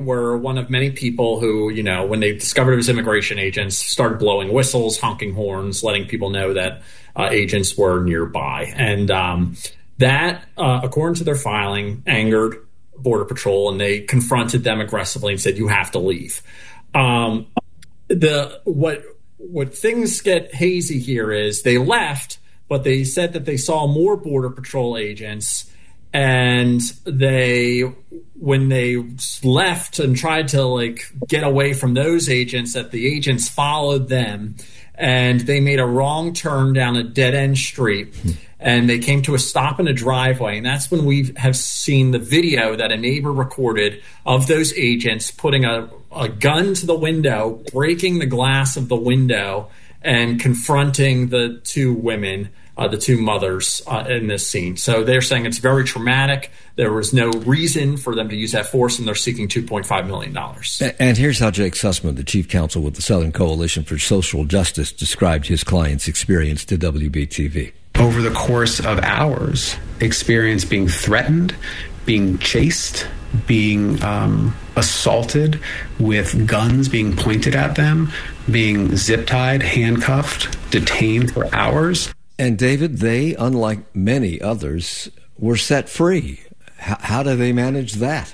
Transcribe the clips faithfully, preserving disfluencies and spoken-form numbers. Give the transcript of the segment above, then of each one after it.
were one of many people who, you know, when they discovered it was immigration agents, started blowing whistles, honking horns, letting people know that uh, agents were nearby. And um, that, uh, according to their filing, angered Border Patrol, and they confronted them aggressively and said, you have to leave. Um, the what what things get hazy here is they left, but they said that they saw more Border Patrol agents. And they, when they left and tried to like get away from those agents, that the agents followed them, and they made a wrong turn down a dead end street, and they came to a stop in a driveway. And that's when we have seen the video that a neighbor recorded of those agents putting a, a gun to the window, breaking the glass of the window, and confronting the two women. Uh, the two mothers uh, in this scene. So they're saying it's very traumatic. There was no reason for them to use that force, and they're seeking two point five million dollars. And here's how Jake Sussman, the chief counsel with the Southern Coalition for Social Justice, described his client's experience to W B T V. Over the course of hours, experienced being threatened, being chased, being um, assaulted with guns being pointed at them, being zip-tied, handcuffed, detained for hours. And David, they, unlike many others, were set free. H- how do they manage that?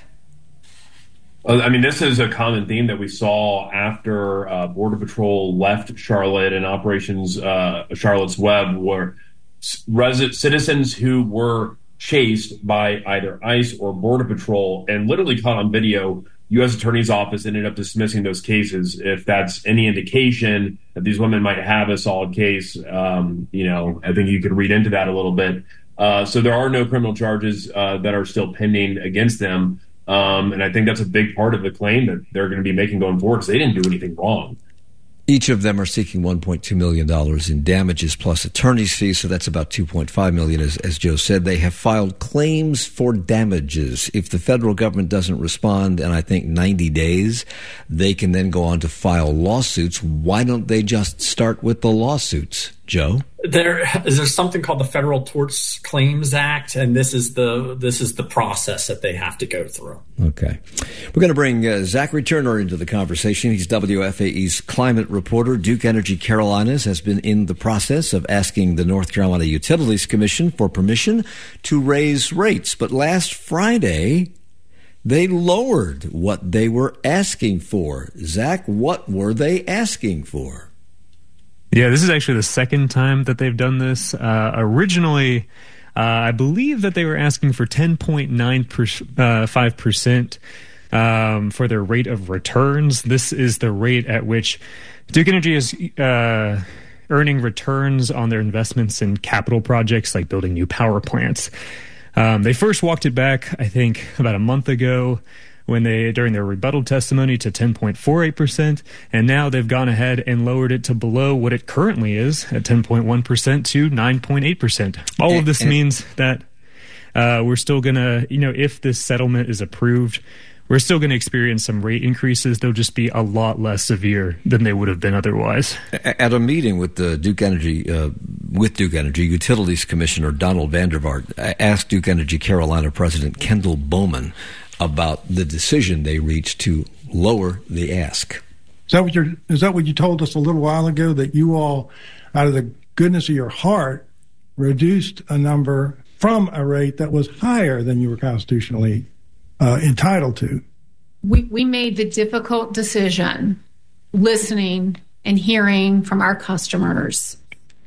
Well, I mean, this is a common theme that we saw after uh, Border Patrol left Charlotte and Operations uh, Charlotte's Web, where res- citizens who were chased by either ICE or Border Patrol and literally caught on video, U S Attorney's Office ended up dismissing those cases. If that's any indication that these women might have a solid case, um, you know, I think you could read into that a little bit. Uh, so there are no criminal charges uh, that are still pending against them. Um, and I think that's a big part of the claim that they're going to be making going forward, because they didn't do anything wrong. Each of them are seeking one point two million dollars in damages plus attorney's fees, so that's about two point five million dollars, as, as Joe said. They have filed claims for damages. If the federal government doesn't respond in, I think, ninety days, they can then go on to file lawsuits. Why don't they just start with the lawsuits, Joe? There is there something called the Federal Tort Claims Act, and this is the this is the process that they have to go through. Okay. We're going to bring uh, Zachary Turner into the conversation. He's W F A E's climate reporter. Duke Energy Carolinas has been in the process of asking the North Carolina Utilities Commission for permission to raise rates. But last Friday, they lowered what they were asking for. Zach, what were they asking for? Yeah, this is actually the second time that they've done this. Uh, originally, uh, I believe that they were asking for ten point nine five percent um, for their rate of returns. This is the rate at which Duke Energy is uh, earning returns on their investments in capital projects like building new power plants. Um, they first walked it back, I think, about a month ago, when they during their rebuttal testimony to ten point four eight percent, and now they've gone ahead and lowered it to below what it currently is at ten point one percent to nine point eight percent. All and, of this and, means that uh, we're still going to, you know, if this settlement is approved, we're still going to experience some rate increases. They'll just be a lot less severe than they would have been otherwise. At a meeting with the Duke Energy, uh, with Duke Energy, Utilities Commissioner Donald Vandervaart asked Duke Energy Carolina President Kendall Bowman about the decision they reached to lower the ask. Is that what you're, is that what you told us a little while ago, that you all, out of the goodness of your heart, reduced a number from a rate that was higher than you were constitutionally uh, entitled to? We, we made the difficult decision, listening and hearing from our customers,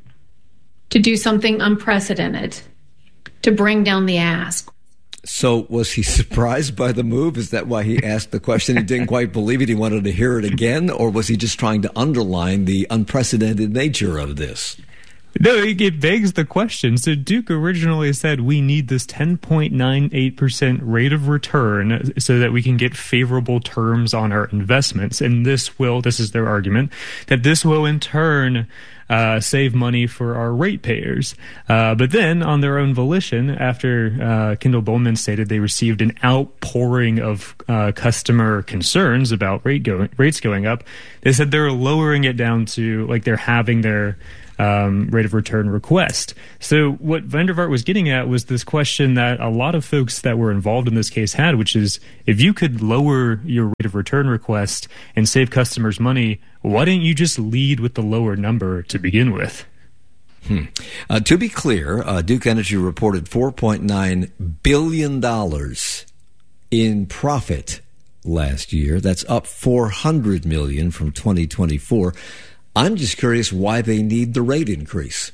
to do something unprecedented, to bring down the ask. So was he surprised by the move? Is that why he asked the question? He didn't quite believe it. He wanted to hear it again? Or was he just trying to underline the unprecedented nature of this? No, it begs the question. So Duke originally said we need this ten point nine eight percent rate of return so that we can get favorable terms on our investments. And this will, this is their argument, that this will in turn uh, save money for our ratepayers. Uh, but then, on their own volition, after uh, Kendall Bowman stated they received an outpouring of uh, customer concerns about rate go- rates going up, they said they're lowering it down to, like, they're having their Um, rate of return request. So what Vandervaart was getting at was this question that a lot of folks that were involved in this case had, which is, if you could lower your rate of return request and save customers money, why didn't you just lead with the lower number to begin with? Hmm. Uh, to be clear, uh, Duke Energy reported four point nine billion dollars in profit last year. That's up four hundred million dollars from twenty twenty-four. I'm just curious why they need the rate increase.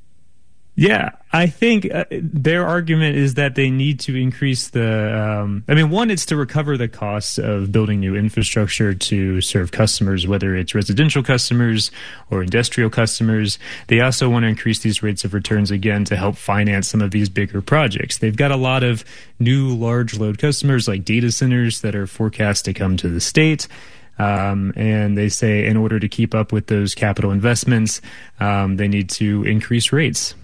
Yeah, I think uh, their argument is that they need to increase the, um, I mean, one, it's to recover the costs of building new infrastructure to serve customers, whether it's residential customers or industrial customers. They also want to increase these rates of returns again to help finance some of these bigger projects. They've got a lot of new large load customers like data centers that are forecast to come to the state. Um, and they say in order to keep up with those capital investments, um, they need to increase rates.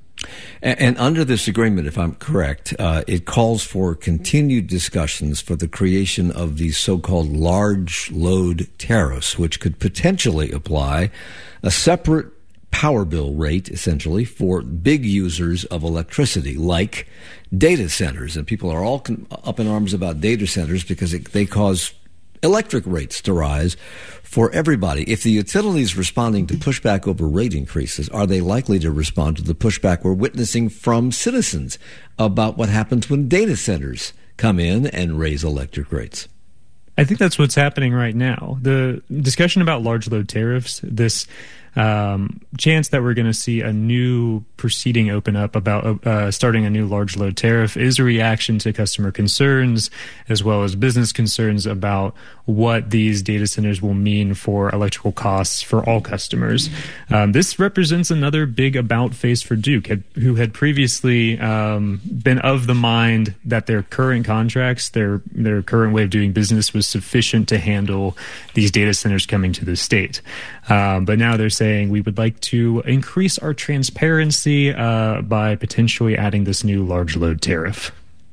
And, and under this agreement, if I'm correct, uh, it calls for continued discussions for the creation of these so-called large load tariffs, which could potentially apply a separate power bill rate, essentially, for big users of electricity, like data centers. And people are all con- up in arms about data centers because it, they cause electric rates to rise for everybody. If the utility is responding to pushback over rate increases, are they likely to respond to the pushback we're witnessing from citizens about what happens when data centers come in and raise electric rates? I think that's what's happening right now. The discussion about large load tariffs, this um, chance that we're going to see a new proceeding open up about uh, starting a new large load tariff is a reaction to customer concerns as well as business concerns about what these data centers will mean for electrical costs for all customers. Um, this represents another big about face for Duke, had, who had previously um, been of the mind that their current contracts, their their current way of doing business was sufficient to handle these data centers coming to the state. Um, but now they're saying we would like to increase our transparency uh, by potentially adding this new large load tariff.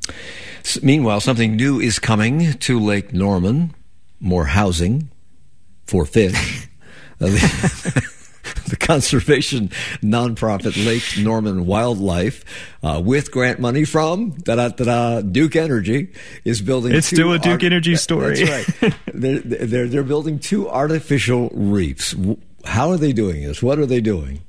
Meanwhile, something new is coming to Lake Norman. More housing for fish. uh, the, the conservation nonprofit Lake Norman Wildlife, uh, with grant money from da-da-da-da, Duke Energy, is building. It's two still a Duke art- Energy story. That's right. they're, they're they're building two artificial reefs. How are they doing this? What are they doing?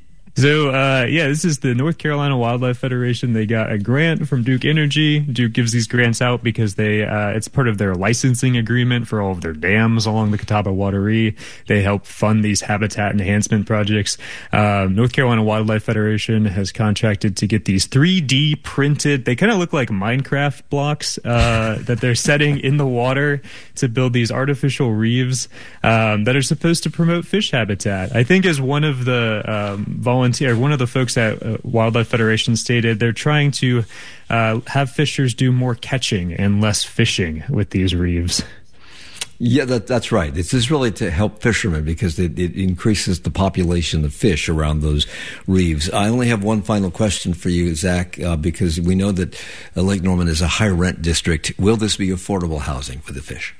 So, uh, yeah, this is the North Carolina Wildlife Federation. They got a grant from Duke Energy. Duke gives these grants out because they uh, it's part of their licensing agreement for all of their dams along the Catawba Wateree. They help fund these habitat enhancement projects. Um, North Carolina Wildlife Federation has contracted to get these three D printed, they kind of look like Minecraft blocks uh, that they're setting in the water to build these artificial reefs um, that are supposed to promote fish habitat. I think as one of the um, volunteers One of the folks at uh, Wildlife Federation stated they're trying to uh, have fishers do more catching and less fishing with these reefs. Yeah, that, that's right. This is really to help fishermen because it, it increases the population of fish around those reefs. I only have one final question for you, Zach, uh, because we know that uh, Lake Norman is a high rent district. Will this be affordable housing for the fish?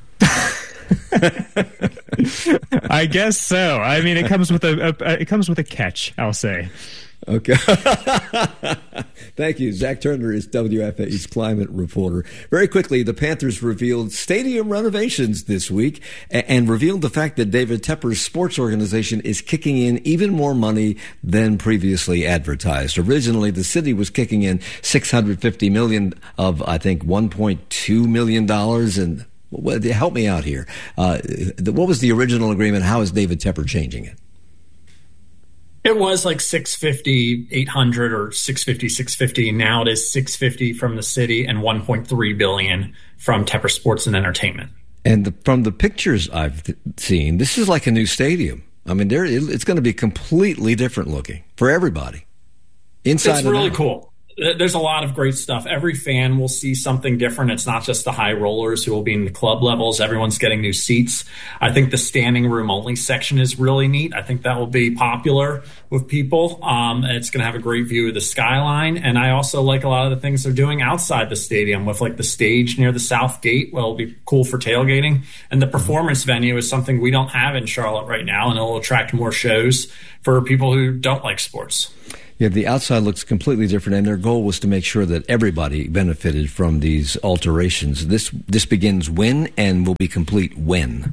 I guess so. I mean, it comes with a, a it comes with a catch, I'll say. Okay. Thank you. Zach Turner is W F A E's climate reporter. Very quickly, the Panthers revealed stadium renovations this week and revealed the fact that David Tepper's sports organization is kicking in even more money than previously advertised. Originally, the city was kicking in six hundred fifty million dollars of, I think, one point two million dollars. And well, help me out here. Uh, what was the original agreement? How is David Tepper changing it? It was like six fifty, eight hundred, or six fifty, six fifty. Now it is six fifty from the city and one point three billion from Tepper Sports and Entertainment. And the, from the pictures I've th- seen, this is like a new stadium. I mean, there it's going to be completely different looking for everybody. Inside it's really out. cool. there's a lot of great stuff. Every fan will see something different. It's not just the high rollers who will be in the club levels. Everyone's getting new seats. I think the standing room only section is really neat. I think that will be popular with people. Um, and it's going to have a great view of the skyline. And I also like a lot of the things they're doing outside the stadium with like the stage near the south gate. Well, it'll be cool for tailgating. And the performance venue is something we don't have in Charlotte right now, and it'll attract more shows for people who don't like sports. Yeah, the outside looks completely different, and their goal was to make sure that everybody benefited from these alterations. This this begins when and will be complete when?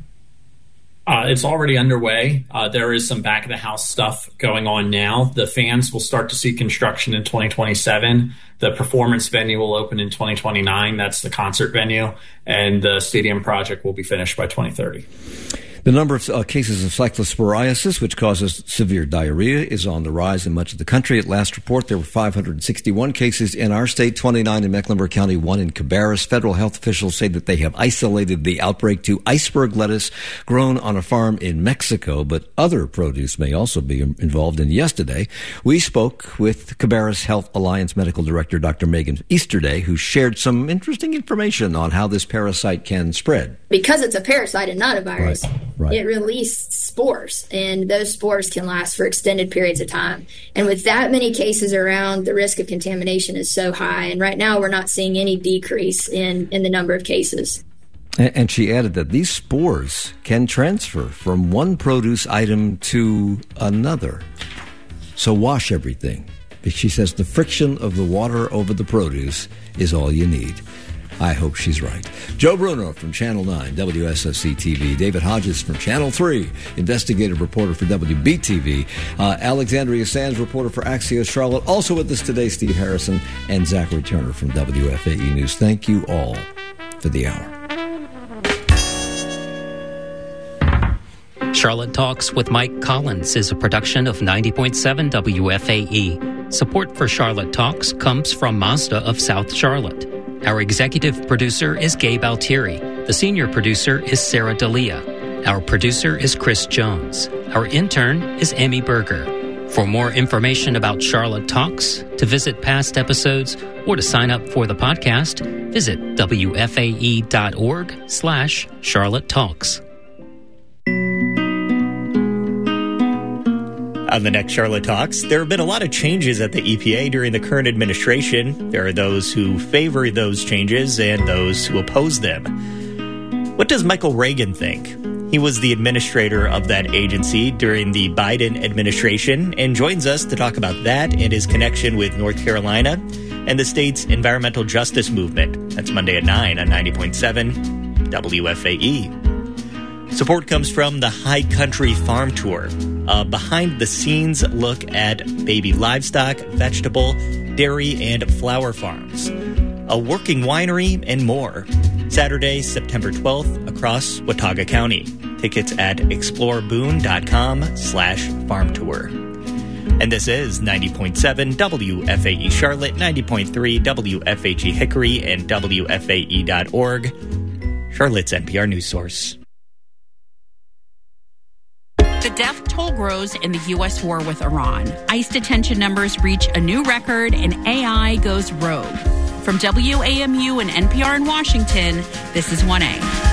Uh, it's already underway. Uh, there is some back-of-the-house stuff going on now. The fans will start to see construction in twenty twenty-seven. The performance venue will open in twenty twenty-nine. That's the concert venue. And the stadium project will be finished by twenty thirty. The number of uh, cases of cyclosporiasis, which causes severe diarrhea, is on the rise in much of the country. At last report, there were five hundred sixty-one cases in our state, twenty-nine in Mecklenburg County, one in Cabarrus. Federal health officials say that they have isolated the outbreak to iceberg lettuce grown on a farm in Mexico, but other produce may also be involved. And yesterday, we spoke with Cabarrus Health Alliance Medical Director Doctor Megan Easterday, who shared some interesting information on how this parasite can spread. Because it's a parasite and not a virus, right, right. It releases spores, and those spores can last for extended periods of time. And with that many cases around, the risk of contamination is so high. And right now, we're not seeing any decrease in, in the number of cases. And she added that these spores can transfer from one produce item to another. So wash everything. She says the friction of the water over the produce is all you need. I hope she's right. Joe Bruno from Channel nine, W S S C T V. David Hodges from Channel three, investigative reporter for W B T V. Uh, Alexandria Sands, reporter for Axios Charlotte. Also with us today, Steve Harrison and Zachary Turner from W F A E News. Thank you all for the hour. Charlotte Talks with Mike Collins is a production of ninety point seven W F A E. Support for Charlotte Talks comes from Mazda of South Charlotte. Our executive producer is Gabe Altieri. The senior producer is Sarah D'Elia. Our producer is Chris Jones. Our intern is Amy Berger. For more information about Charlotte Talks, to visit past episodes, or to sign up for the podcast, visit W F A E dot org slash Charlotte Talks. On the next Charlotte Talks, there have been a lot of changes at the E P A during the current administration. There are those who favor those changes and those who oppose them. What does Michael Regan think? He was the administrator of that agency during the Biden administration and joins us to talk about that and his connection with North Carolina and the state's environmental justice movement. That's Monday at nine on ninety point seven W F A E. Support comes from the High Country Farm Tour, a behind-the-scenes look at baby livestock, vegetable, dairy, and flower farms, a working winery, and more. Saturday, September twelfth, across Watauga County. Tickets at exploreboone.com slash farm tour. And this is ninety point seven W F A E Charlotte, ninety point three W F H E Hickory, and W F A E dot org, Charlotte's N P R news source. The death toll grows in the U S war with Iran. ICE detention numbers reach a new record and A I goes rogue. From W A M U and N P R in Washington, this is one A.